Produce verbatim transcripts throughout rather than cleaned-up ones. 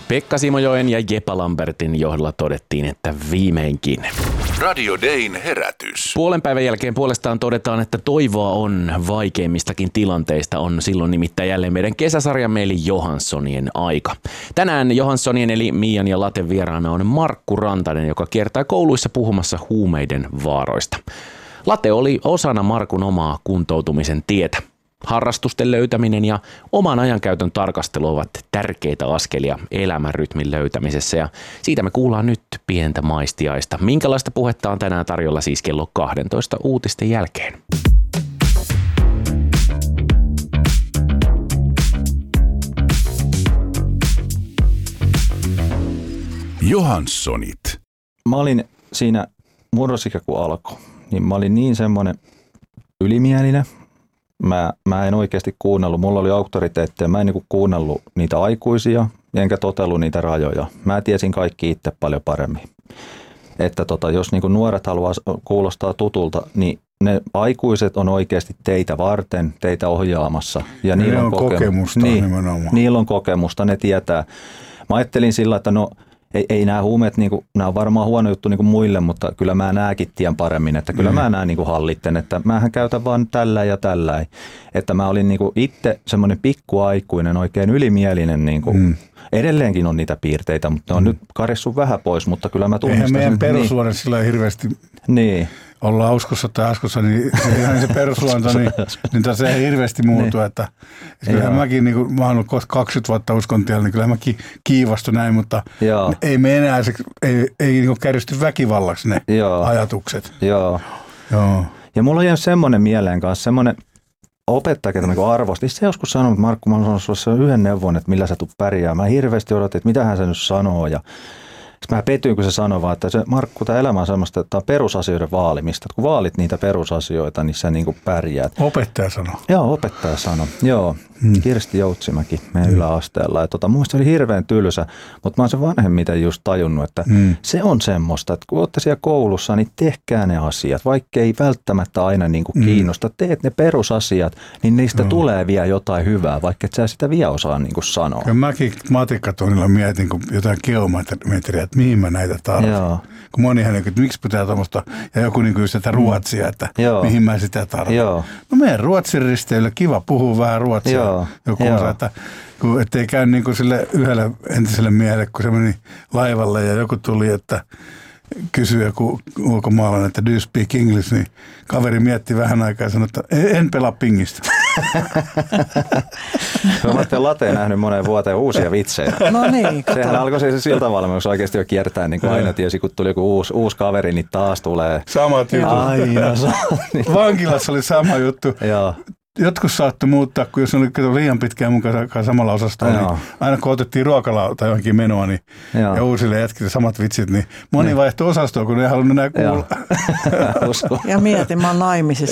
Pekka Simojoen ja Jepa Lambertin johdolla todettiin, että viimeinkin. Radio Dayn herätys. Puolen päivän jälkeen puolestaan todetaan, että toivoa on vaikeimmistakin tilanteista. On silloin nimittäin jälleen meidän kesäsarjamme eli Johanssonien aika. Tänään Johanssonien eli Mian ja Laten vieraana on Markku Rantanen, joka kiertää kouluissa puhumassa huumeiden vaaroista. Late oli osana Markun omaa kuntoutumisen tietä. Harrastusten löytäminen ja oman ajankäytön tarkastelu ovat tärkeitä askelia elämänrytmin löytämisessä ja siitä me kuullaan nyt pientä maistiaista. Minkälaista puhetta on tänään tarjolla siis kello kaksitoista uutisten jälkeen? Johanssonit. Mä olin siinä murrosikä kun alkoi, niin mä olin niin semmoinen ylimielinen. Mä, mä en oikeasti kuunnellut, mulla oli auktoriteetteja, mä en niinku kuunnellut niitä aikuisia, enkä totellut niitä rajoja. Mä tiesin kaikki itse paljon paremmin. Että tota, jos niinku nuoret haluaa kuulostaa tutulta, niin ne aikuiset on oikeasti teitä varten, teitä ohjaamassa. Ja ne niillä on on kokemusta, kokemusta niin, nimenomaan. Niillä on kokemusta, ne tietää. Mä ajattelin sillä, että no ei, ei nämä huumeet, niinku, nämä on varmaan huono juttu niinku muille, mutta kyllä mä nääkin tien paremmin, että kyllä mm. mä nää niinku hallitten, että mähän käytän vaan tällä ja tällä. Että mä olin niinku itse semmoinen pikkuaikuinen, oikein ylimielinen. Niinku, mm. Edelleenkin on niitä piirteitä, mutta ne on mm. nyt karissut vähän pois, mutta kyllä mä tunnistan. Eihän meidän sen, perusluonne niin. Sillä hirveästi niin. Ollaan uskossa tai askossa, niin se perusluonto, niin, niin se ei hirveästi muutu. Niin. Että, että kyllähän mäkin, niin kuin, mä oon ollut kaksikymmentä vuotta uskontiellä, niin kyllä mäkin kiivastun näin, mutta Joo. ei me enää, se, ei, ei niin kuin kärjisty väkivallaksi ne Joo. ajatukset. Joo. Joo. Ja mulla on jäänyt semmoinen mieleen kanssa, semmoinen opettaja, ketä niin arvosti. Se joskus sanoi, että Markku, mä oon sanonut sulle yhden neuvon, että millä sä tulet pärjäämään. Mä hirveästi odotin, että mitä hän se nyt sanoo. Ja mä petyin, kun se sanoi vaan, että se, Markku, tämä elämä on semmoista, että tämä on perusasioiden vaalimista. Että kun vaalit niitä perusasioita, niin sä niin kuin pärjäät. Opettaja sanoi. Joo, opettaja sanoi. Joo, hmm. Kirsti Joutsimäki meidän hmm. yläasteella. Ja tota, mun mielestä se oli hirveän tylsä, mutta mä oon sen vanhemmiten just tajunnut, että hmm. se on semmoista, että kun ootte siellä koulussa, niin tehkää ne asiat. Vaikka ei välttämättä aina niin kuin kiinnosta, teet ne perusasiat, niin niistä hmm. tulee vielä jotain hyvää, vaikka et sä sitä vielä osaa niin kuin sanoa. Ja mäkin matikkatunnilla mietin kun jotain geometriä, että mihin mä näitä tarvitsen. Kun monihan, että miksi pitää tuommoista, ja joku niin kuin sitä ruotsia, että Joo. mihin mä sitä tarvitsen. Joo. No meidän ruotsin risteille, kiva puhua vähän ruotsia. Joo. Joku osaa, että kun, ettei käy niin kuin sille yhdelle entiselle miehelle, kun se meni laivalle ja joku tuli, että kysyi joku ulkomaalainen, että do you speak English, niin kaveri mietti vähän aikaa ja sanoi, että en pelaa pingistä. Mä olette Lateen nähnyt moneen vuoteen uusia vitsejä. No niin, kato. Sehän alkoi se siltavalmennus oikeasti jo kiertää, niin kuin aina tiesi, kun tuli joku uusi, uusi kaveri, niin taas tulee. Samat jutut. Aina sama. Vankilassa oli sama juttu. Joo. Jotkut saattoi muuttaa, kun jos oli liian pitkään mun kanssa samalla osastolla, niin aina kun otettiin ruokalaa tai johonkin menoa, niin ja uusille jätkille samat vitsit, niin moni niin. vaihtoi osastoa, kun ei halunnut enää kuulla. Ja mietin, mä oon naimisissa.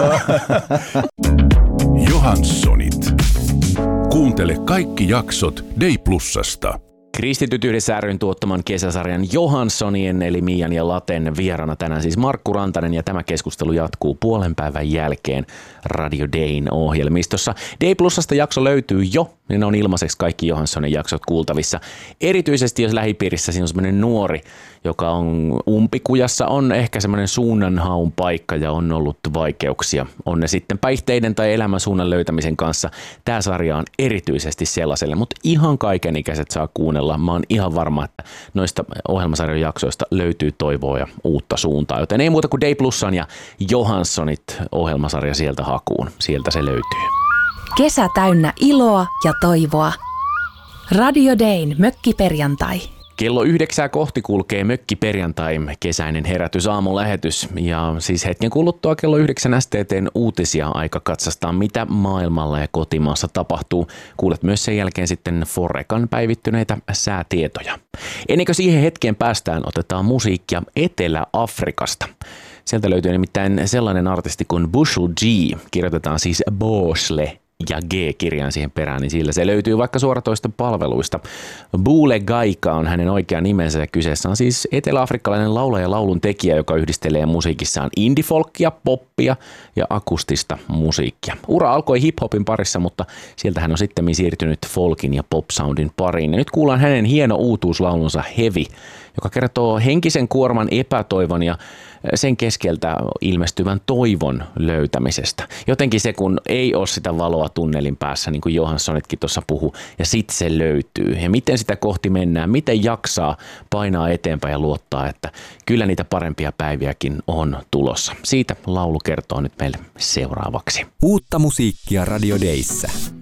Johanssonit. Kuuntele kaikki jaksot Day Plusasta. Kristityt yhdessä ry:n tuottaman kesäsarjan Johanssonien eli Mian ja Laten vieraana tänään siis Markku Rantanen ja tämä keskustelu jatkuu puolen päivän jälkeen Radio Dayn ohjelmistossa. Day Plusasta jakso löytyy jo, niin ne on ilmaiseksi kaikki Johanssonin jaksot kuultavissa. Erityisesti jos lähipiirissä siinä on semmoinen nuori, joka on umpikujassa, on ehkä semmoinen suunnanhaun paikka ja on ollut vaikeuksia. On ne sitten päihteiden tai elämän suunnan löytämisen kanssa. Tämä sarja on erityisesti sellaiselle, mutta ihan kaikenikäiset saa kuunnella. Mä oon ihan varma, että noista ohjelmasarjan jaksoista löytyy toivoa ja uutta suuntaa. Joten ei muuta kuin Day Plusan ja Johanssonit ohjelmasarja sieltä hakuun. Sieltä se löytyy. Kesä täynnä iloa ja toivoa. Radio Dayn mökkiperjantai. Kello yhdeksää kohti kulkee mökkiperjantai, kesäinen herätys aamulähetys. Ja siis hetken kuluttua kello yhdeksän S T T:n uutisia aika katsastaa, mitä maailmalla ja kotimaassa tapahtuu. Kuulet myös sen jälkeen sitten Forecan päivittyneitä säätietoja. Ennen kuin siihen hetkeen päästään, otetaan musiikkia Etelä-Afrikasta. Sieltä löytyy nimittäin sellainen artisti kuin Bushel G, kirjoitetaan siis Bosle ja G-kirjan siihen perään, niin sillä se löytyy vaikka suoratoiston palveluista. Boule Gaika on hänen oikea nimensä ja kyseessä on siis eteläafrikkalainen laulaja ja laulun tekijä, joka yhdistelee musiikissaan indie-folkia, poppia ja akustista musiikkia. Ura alkoi hip-hopin parissa, mutta sieltä hän on sitten siirtynyt folkin ja pop-soundin pariin. Ja nyt kuullaan hänen hieno uutuuslaulunsa Heavy, joka kertoo henkisen kuorman, epätoivon ja sen keskeltä ilmestyvän toivon löytämisestä. Jotenkin se, kun ei ole sitä valoa tunnelin päässä, niin kuin Johanssonitkin tuossa puhui, ja sitten se löytyy. Ja miten sitä kohti mennään, miten jaksaa painaa eteenpäin ja luottaa, että kyllä niitä parempia päiviäkin on tulossa. Siitä laulu kertoo nyt meille seuraavaksi. Uutta musiikkia Radio Dayssä.